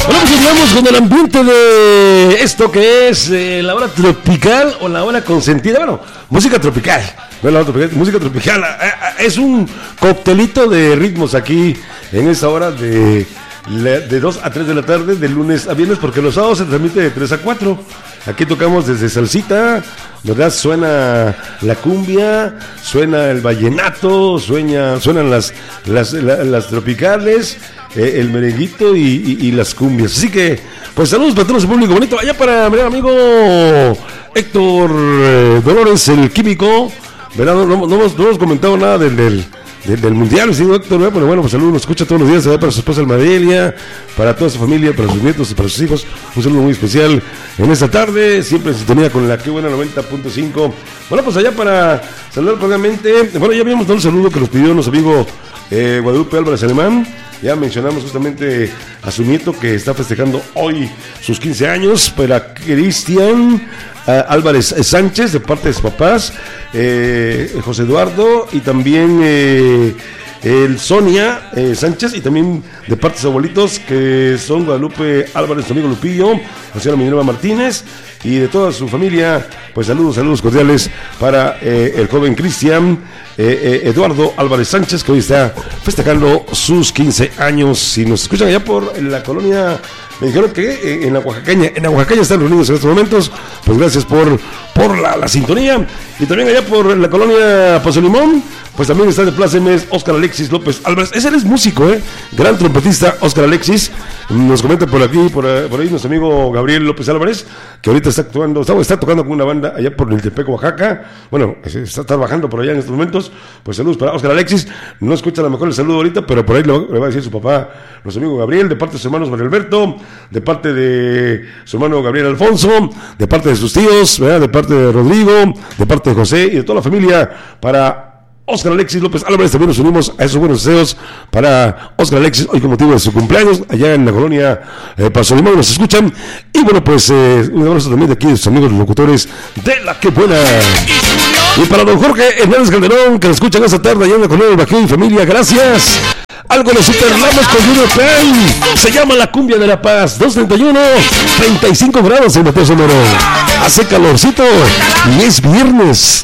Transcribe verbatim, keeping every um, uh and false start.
Bueno, pues continuamos con el ambiente de esto que es eh, la hora tropical o la hora consentida. Bueno, música tropical. No, la hora tropical, música tropical. Eh, es un coctelito de ritmos aquí en esta hora de, de dos a tres de la tarde, de lunes a viernes, porque los sábados se transmite de tres a cuatro. Aquí tocamos desde salsita, ¿verdad? Suena la cumbia, suena el vallenato, sueña, suenan las, las, las, las tropicales, eh, el merenguito y, y, y las cumbias. Así que, pues saludos para todo ese público bonito. Allá para mi amigo Héctor eh, Dolores, el químico, ¿verdad? No, no, no, hemos, no hemos comentado nada del... del Del, del mundial, sí, Héctor, ¿no? Pero bueno, pues saludos, nos escucha todos los días, ¿verdad? Para su esposa Almadelia, para toda su familia, para sus nietos y para sus hijos. Un saludo muy especial en esta tarde, siempre en sintonía con la que buena noventa punto cinco. Bueno, pues allá para saludar propiamente, bueno, ya habíamos dado un saludo que nos pidió nuestro amigo eh, Guadalupe Álvarez Alemán. Ya mencionamos justamente a su nieto que está festejando hoy sus quince años, para Cristian uh, Álvarez Sánchez, de parte de sus papás, eh, José Eduardo, y también eh, el Sonia eh, Sánchez, y también de parte de sus abuelitos, que son Guadalupe Álvarez, su amigo Lupillo, la señora Minerva Martínez, y de toda su familia. Pues saludos, saludos cordiales para eh, el joven Cristian eh, eh, Eduardo Álvarez Sánchez, que hoy está festejando sus quince años. Si nos escuchan allá por la colonia, me dijeron que eh, en la Oaxacaña, en la Oaxacaña están reunidos en estos momentos, pues gracias por, por la, la sintonía. Y también allá por la colonia Paso Limón, pues también está de plácemes Óscar Alexis López Álvarez. Ese es músico, ¿eh? Gran trompetista Óscar Alexis. Nos comenta por aquí, por, por ahí nuestro amigo Gabriel López Álvarez, que ahorita está actuando, está, está tocando con una banda allá por el Tepeco, Oaxaca. Bueno, está trabajando por allá en estos momentos. Pues saludos para Óscar Alexis. No escucha a lo mejor el saludo ahorita, pero por ahí le va, le va a decir su papá, nuestro amigo Gabriel, de parte de sus hermanos Mario Alberto, de parte de su hermano Gabriel Alfonso, de parte de sus tíos, ¿verdad? De parte de Rodrigo, de parte de José y de toda la familia, para Óscar Alexis López Álvarez. También nos unimos a esos buenos deseos para Óscar Alexis, hoy con motivo de su cumpleaños, allá en la colonia eh, Paso Limón, nos escuchan. Y bueno, pues eh, un abrazo también de aquí de sus amigos los locutores de La Que Buena. Y para don Jorge Hernández Calderón, que nos escuchan esta tarde allá en la colonia del Bajío y familia, gracias. Algo de Superlamos con Junior Plan, se llama La Cumbia de la Paz. Dos treinta y uno, treinta y cinco grados en Mateo Sonoro. Hace calorcito y es viernes.